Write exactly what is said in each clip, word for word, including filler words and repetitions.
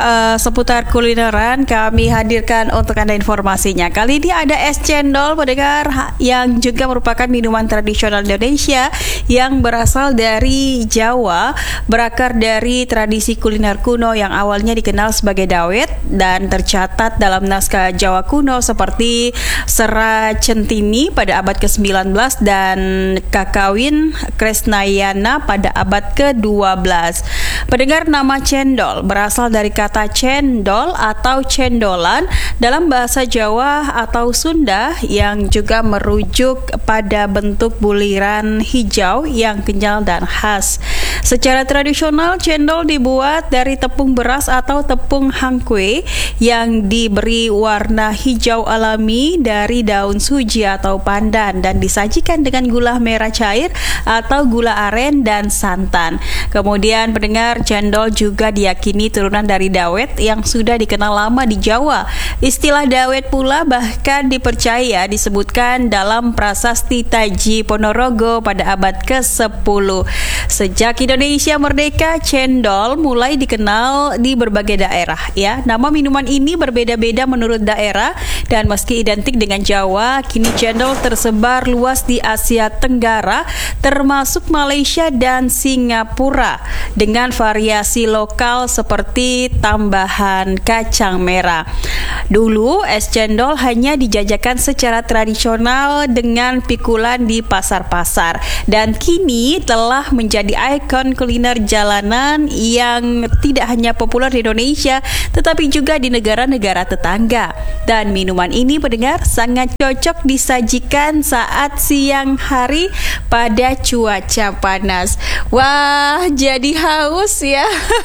uh, seputar kulineran kami hadirkan untuk Anda informasinya. Kali ini ada es cendol pendengar yang juga merupakan minuman tradisional Indonesia yang berasal dari Jawa, berakar dari tradisi kuliner kuno yang awalnya dikenal sebagai dawet dan tercatat dalam naskah Jawa kuno seperti Sera Centini pada abad ke sembilan belas dan Kakawin Kresnayana pada abad ke dua belas. Pendengar, nama cendol berasal dari kata cendol atau cendolan dalam bahasa Jawa atau Sunda yang juga merujuk pada bentuk buliran hijau yang kenyal dan khas. Secara tradisional, cendol dibuat dari tepung beras atau tepung hangkwe yang diberi warna hijau alami dari daun suji atau pandan dan disajikan dengan gula merah cair atau gula aren dan santan. Kemudian pendengar, cendol juga diyakini turunan dari dawet yang sudah dikenal lama di Jawa. Istilah dawet pula bahkan dipercaya disebutkan dalam prasasti Taji Ponorogo pada abad ke sepuluh. Sejak Indonesia merdeka, cendol mulai dikenal di berbagai daerah ya. Nama minuman ini berbeda-beda menurut daerah dan meski identik dengan Jawa, kini cendol tersebar luas di Asia Tenggara termasuk Malaysia dan Singapura dengan variasi lokal seperti tambahan kacang merah. Dulu es cendol hanya dijajakan secara tradisional dengan pikulan di pasar-pasar dan kini telah menjadi ikon kuliner jalanan yang tidak hanya populer di Indonesia tetapi juga di negara-negara tetangga. Dan minuman ini pendengar sangat cocok disajikan saat siang hari pada cuaca panas. Wah, jadi haus ya.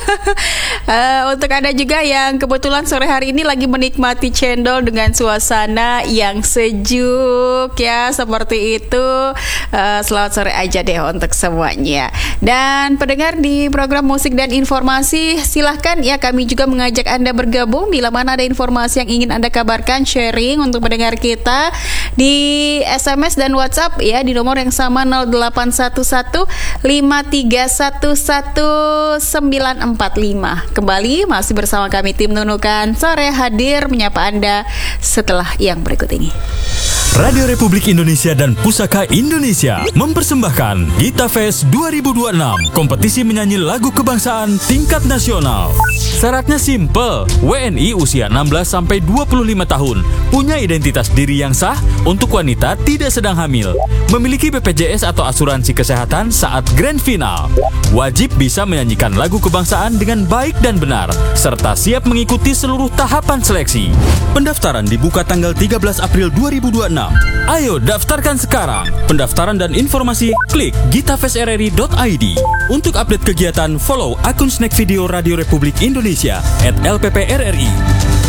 uh, Untuk Anda juga yang kebetulan sore hari ini lagi menikmati cendol dengan suasana yang sejuk ya, seperti itu. uh, Selamat sore aja deh untuk semuanya. Dan pendengar, di program musik dan informasi silahkan ya, kami juga mengajak Anda bergabung bila mana ada informasi yang ingin Anda kabarkan, sharing untuk pendengar kita di S M S dan WhatsApp ya di nomor yang sama nol delapan satu satu lima tiga satu satu sembilan empat lima. Kembali masih bersama kami tim Nunukan Sore hadir menyapa Anda setelah yang berikut ini. Radio Republik Indonesia dan Pusaka Indonesia mempersembahkan Gita Fest dua ribu dua puluh enam, kompetisi menyanyi lagu kebangsaan tingkat nasional. Syaratnya simple, W N I usia enam belas sampai dua puluh lima tahun, punya identitas diri yang sah, untuk wanita tidak sedang hamil, memiliki B P J S atau asuransi kesehatan saat grand final, wajib bisa menyanyikan lagu kebangsaan dengan baik dan benar, serta siap mengikuti seluruh tahapan seleksi. Pendaftaran dibuka tanggal tiga belas April dua ribu dua puluh enam. Ayo daftarkan sekarang. Pendaftaran dan informasi klik gitafestrri dot i d. Untuk update kegiatan, follow akun Snack Video Radio Republik Indonesia at L P P R R I.